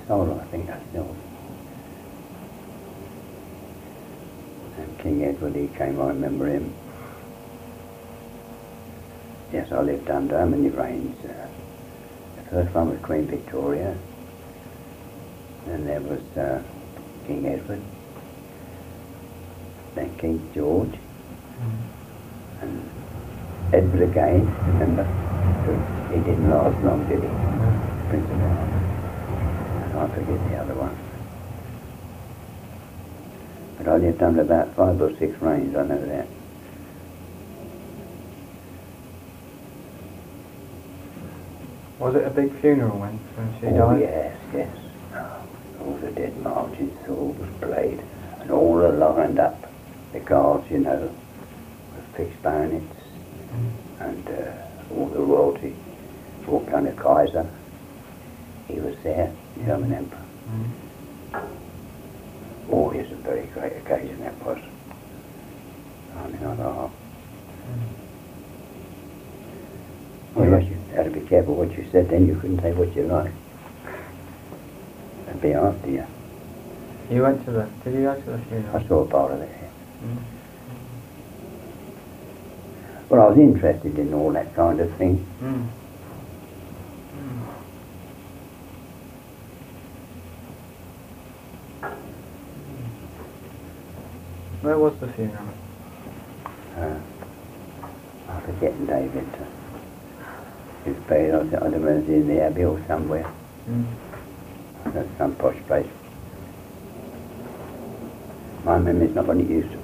Sol, I think that's Sol. And King Edward, he came, I remember him. Yes, I lived under how many reigns? The first one was Queen Victoria. Then there was King Edward. Then King George. And Edward again, remember? He didn't last long, did he? Prince of Wales. I forget the other one. But I lived under about 5 or 6 reigns, I know that. Was it a big funeral when she died? Oh yes, yes. All the dead marches, all was played, and all are lined up. The guards, you know, with fixed bayonets, and all the royalty, Wolfgang the Kaiser, he was there, the German Emperor. Oh, it was a very great occasion that was. I mean, on the half. Well, yes, you had to be careful what you said then, you couldn't say what you like. They'd be after you. You went to the, did you go to the funeral? I saw a part of it. Well, I was interested in all that kind of thing. Where was the funeral? I'm forgetting David. He was buried, I don't know whether it was in the Abbey or somewhere. That's some posh place. My memory's not what it used to be.